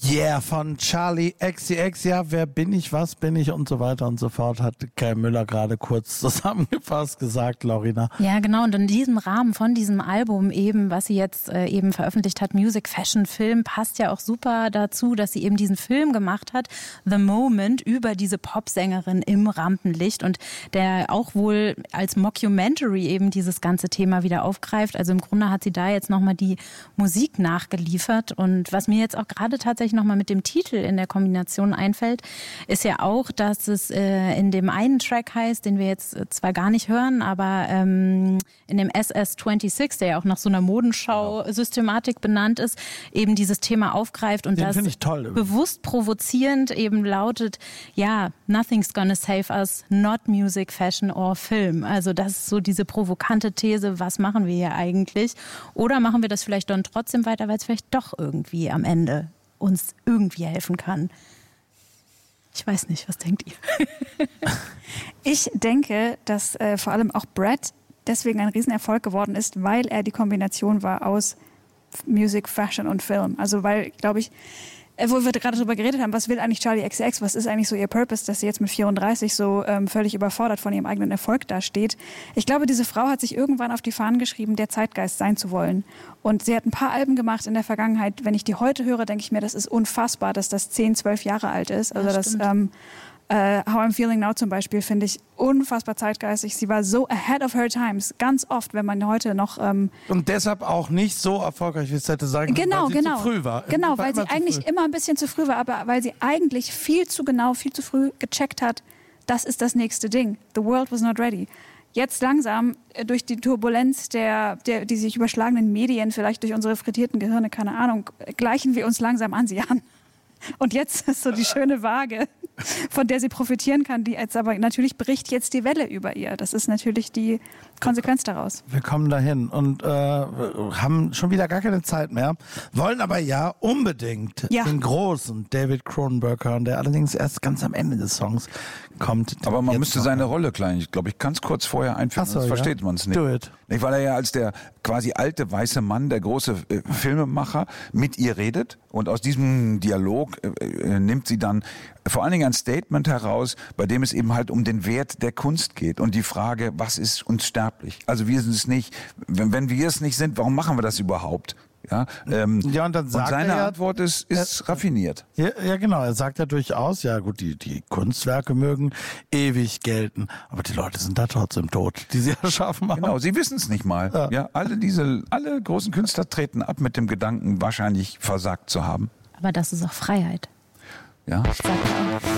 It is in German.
Yeah, von Charlie XCX, ja, wer bin ich, was bin ich und so weiter und so fort, hat Kai Müller gerade kurz zusammengefasst gesagt, Lorena. Ja, genau, und in diesem Rahmen von diesem Album eben, was sie jetzt eben veröffentlicht hat, Music, Fashion, Film, passt ja auch super dazu, dass sie eben diesen Film gemacht hat, The Moment, über diese Popsängerin im Rampenlicht und der auch wohl als Mockumentary eben dieses ganze Thema wieder aufgreift. Also im Grunde hat sie da jetzt nochmal die Musik nachgeliefert und was mir jetzt auch gerade tatsächlich nochmal mit dem Titel in der Kombination einfällt, ist ja auch, dass es in dem einen Track heißt, den wir jetzt zwar gar nicht hören, aber in dem SS26, der ja auch nach so einer Modenschau-Systematik benannt ist, eben dieses Thema aufgreift und den das toll, bewusst provozierend eben lautet, ja, nothing's gonna save us, not music, fashion or film. Also das ist so diese provokante These, was machen wir hier eigentlich? Oder machen wir das vielleicht dann trotzdem weiter, weil es vielleicht doch irgendwie am Ende uns irgendwie helfen kann. Ich weiß nicht, was denkt ihr? Ich denke, dass vor allem auch Brad deswegen ein Riesenerfolg geworden ist, weil er die Kombination war aus Music, Fashion und Film. Also weil, glaube ich, wo wir gerade drüber geredet haben, was will eigentlich Charli XCX, was ist eigentlich so ihr Purpose, dass sie jetzt mit 34 so völlig überfordert von ihrem eigenen Erfolg dasteht. Ich glaube, diese Frau hat sich irgendwann auf die Fahnen geschrieben, der Zeitgeist sein zu wollen. Und sie hat ein paar Alben gemacht in der Vergangenheit. Wenn ich die heute höre, denke ich mir, das ist unfassbar, dass das 10, 12 Jahre alt ist. Also das How I'm Feeling Now zum Beispiel finde ich unfassbar zeitgeistig. Sie war so ahead of her times. Ganz oft, wenn man heute noch... und deshalb auch nicht so erfolgreich, wie es hätte sein können, weil sie zu früh war. Genau, weil sie eigentlich immer ein bisschen zu früh war, aber weil sie eigentlich viel zu genau, viel zu früh gecheckt hat, das ist das nächste Ding. The world was not ready. Jetzt langsam, durch die Turbulenz die sich überschlagenen Medien, vielleicht durch unsere frittierten Gehirne, keine Ahnung, gleichen wir uns langsam an sie an. Und jetzt ist so die schöne Waage, von der sie profitieren kann, die jetzt aber natürlich bricht jetzt die Welle über ihr. Das ist natürlich die Konsequenz daraus. Wir kommen dahin und haben schon wieder gar keine Zeit mehr, wollen aber ja unbedingt den großen David Cronenberg hören, der allerdings erst ganz am Ende des Songs kommt. Aber man müsste seine Rolle, glaube ich, ganz kurz vorher einführen, sonst versteht man es nicht. Do it. Nicht, weil er ja als der quasi alte weiße Mann, der große Filmemacher, mit ihr redet und aus diesem Dialog nimmt sie dann vor allen Dingen ein Statement heraus, bei dem es eben halt um den Wert der Kunst geht und die Frage, was ist uns sterblich? Also wir sind es nicht, wenn wir es nicht sind, warum machen wir das überhaupt? Ja, und dann sagt seine er, Antwort ist raffiniert. Ja, genau. Er sagt ja durchaus, ja gut, die Kunstwerke mögen ewig gelten, aber die Leute sind da trotzdem tot, die sie erschaffen haben. Genau, sie wissen es nicht mal. Ja, alle großen Künstler treten ab mit dem Gedanken, wahrscheinlich versagt zu haben. Aber das ist auch Freiheit. Ja. Ich sag auch.